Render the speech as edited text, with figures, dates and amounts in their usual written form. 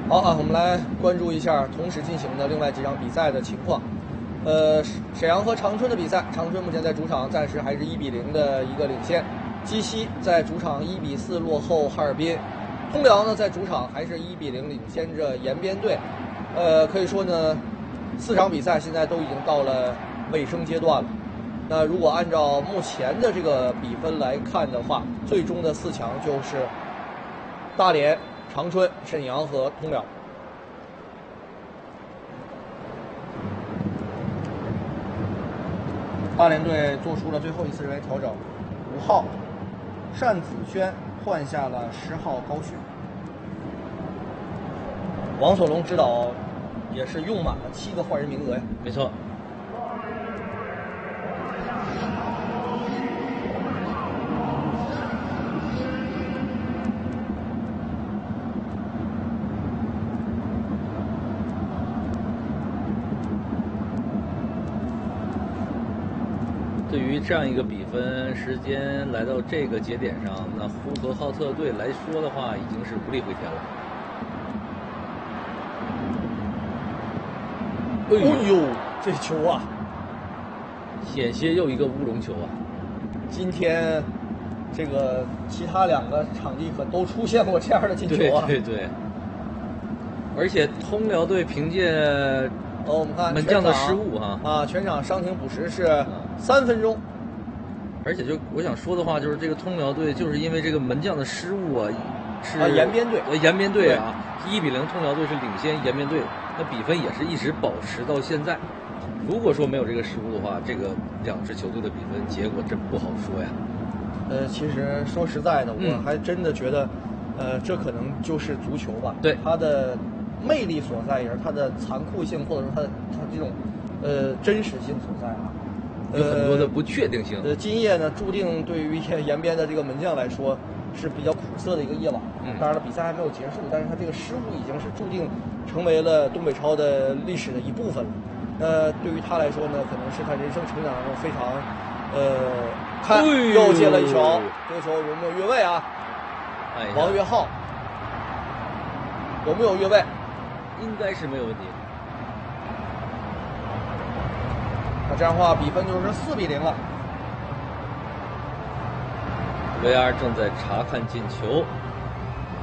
好啊，我们来关注一下同时进行的另外几场比赛的情况。沈阳和长春的比赛，长春目前在主场暂时还是1-0的一个领先，鸡西在主场1-4落后哈尔滨，通辽呢在主场还是1-0领先着延边队。可以说呢，4场比赛现在都已经到了尾声阶段了。那如果按照目前的这个比分来看的话，最终的4强就是大连、长春、沈阳和通辽。大连队做出了最后一次人为调整，5号单子轩换下了10号高旭。王索龙指导也是用满了7个换人名额呀。 没错。对于这样一个比分，时间来到这个节点上，那呼和浩特队来说的话，已经是无力回天了。 哎呦，这球啊， 险些又一个乌龙球啊！ 今天这个其他2个场地可都出现过这样的进球啊！ 对对对。而且通辽队凭借我们看门将的失误全场伤停补时是3分钟。 而且我想说的话，就是这个通辽队就是因为这个门将的失误啊，是延边队啊，1-0通辽队是领先延边队，那比分也是一直保持到现在。如果说没有这个失误的话，这个2支球队的比分结果真不好说呀。 其实说实在的，我还真的觉得，这可能就是足球吧。 对， 它的魅力所在也是它的残酷性，或者说它这种真实性所在啊。 有很多的不确定性。 今夜呢，注定对于延边的这个门将来说是比较苦涩的一个夜晚。当然了，比赛还没有结束，但是他这个失误已经是注定成为了东北超的历史的一部分了。对于他来说呢，可能是他人生成长当中非常看又接了一球，这个球有没有越位啊？王岳浩有没有越位？ 应该是没有问题。 那这样的话，比分就是4-0了。 VR 正在查看进球。